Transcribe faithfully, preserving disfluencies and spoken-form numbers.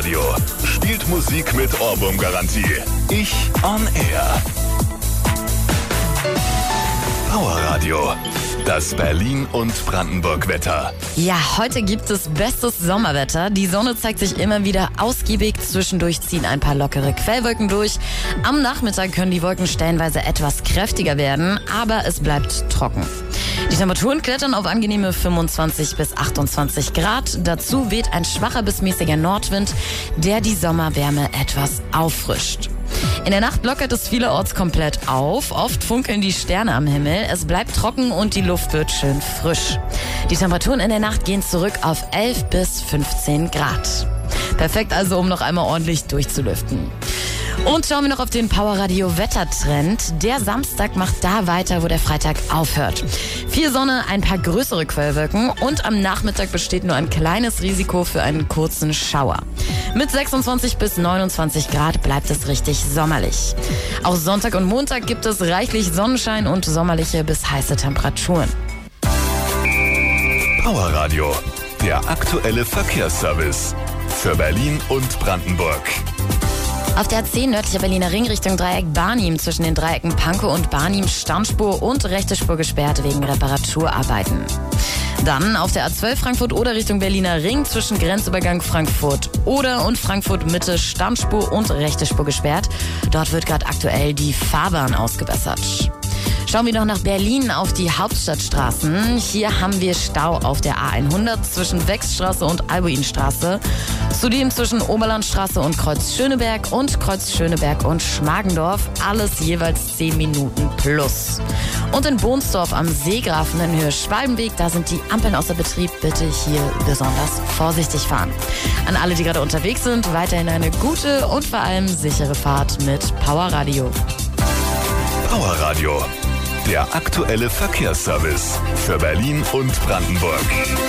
Radio. Spielt Musik mit Ohrwurm-Garantie. Ich on Air. Power Radio. Das Berlin- und Brandenburg-Wetter. Ja, heute gibt es bestes Sommerwetter. Die Sonne zeigt sich immer wieder ausgiebig. Zwischendurch ziehen ein paar lockere Quellwolken durch. Am Nachmittag können die Wolken stellenweise etwas kräftiger werden, aber es bleibt trocken. Die Temperaturen klettern auf angenehme fünfundzwanzig bis achtundzwanzig Grad. Dazu weht ein schwacher bis mäßiger Nordwind, der die Sommerwärme etwas auffrischt. In der Nacht lockert es vielerorts komplett auf. Oft funkeln die Sterne am Himmel. Es bleibt trocken und die Luft wird schön frisch. Die Temperaturen in der Nacht gehen zurück auf elf bis fünfzehn Grad. Perfekt also, um noch einmal ordentlich durchzulüften. Und schauen wir noch auf den Power Radio Wettertrend. Der Samstag macht da weiter, wo der Freitag aufhört. Viel Sonne, ein paar größere Quellwolken und am Nachmittag besteht nur ein kleines Risiko für einen kurzen Schauer. Mit sechsundzwanzig bis neunundzwanzig Grad bleibt es richtig sommerlich. Auch Sonntag und Montag gibt es reichlich Sonnenschein und sommerliche bis heiße Temperaturen. Power Radio, der aktuelle Verkehrsservice für Berlin und Brandenburg. Auf der A zehn nördlicher Berliner Ring Richtung Dreieck Barnim zwischen den Dreiecken Pankow und Barnim Standspur und rechte Spur gesperrt wegen Reparaturarbeiten. Dann auf der A zwölf Frankfurt-Oder Richtung Berliner Ring zwischen Grenzübergang Frankfurt-Oder und Frankfurt-Mitte Standspur und rechte Spur gesperrt. Dort wird gerade aktuell die Fahrbahn ausgebessert. Schauen wir noch nach Berlin auf die Hauptstadtstraßen. Hier haben wir Stau auf der A hundert zwischen Wechsstraße und Albuinstraße. Zudem zwischen Oberlandstraße und Kreuz Schöneberg und Kreuz Schöneberg und Schmargendorf. Alles jeweils zehn Minuten plus. Und in Bohnsdorf am Seegrafen in Höhe Schwalbenweg, da sind die Ampeln außer Betrieb. Bitte hier besonders vorsichtig fahren. An alle, die gerade unterwegs sind, weiterhin eine gute und vor allem sichere Fahrt mit Power Radio. Power Radio, der aktuelle Verkehrsservice für Berlin und Brandenburg.